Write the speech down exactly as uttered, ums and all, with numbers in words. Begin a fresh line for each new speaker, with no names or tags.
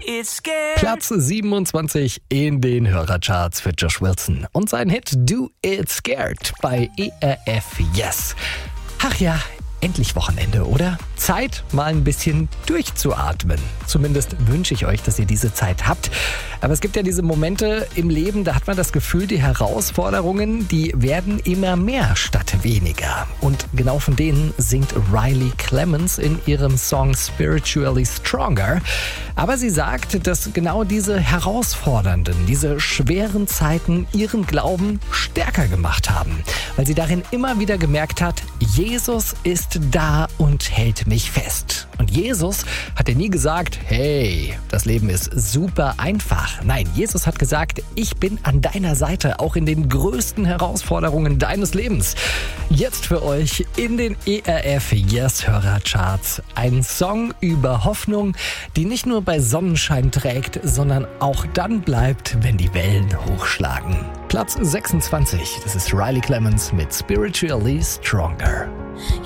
it scared.
Platz siebenundzwanzig in den Hörercharts für Josh Wilson und sein Hit Do It Scared bei E R F Yes. Ach ja, endlich Wochenende, oder? Zeit, mal ein bisschen durchzuatmen. Zumindest wünsche ich euch, dass ihr diese Zeit habt. Aber es gibt ja diese Momente im Leben, da hat man das Gefühl, die Herausforderungen, die werden immer mehr statt weniger. Und genau von denen singt Riley Clemens in ihrem Song Spiritually Stronger. Aber sie sagt, dass genau diese herausfordernden, diese schweren Zeiten ihren Glauben stärker gemacht haben. Weil sie darin immer wieder gemerkt hat, Jesus ist da und hält mich fest. Und Jesus hat ja nie gesagt, hey, das Leben ist super einfach. Nein, Jesus hat gesagt, ich bin an deiner Seite, auch in den größten Herausforderungen deines Lebens. Jetzt für euch in den E R F Yes Hörercharts ein Song über Hoffnung, die nicht nur bei Sonnenschein trägt, sondern auch dann bleibt, wenn die Wellen hochschlagen. Platz sechsundzwanzig, das ist Riley Clemens mit Spiritually Stronger.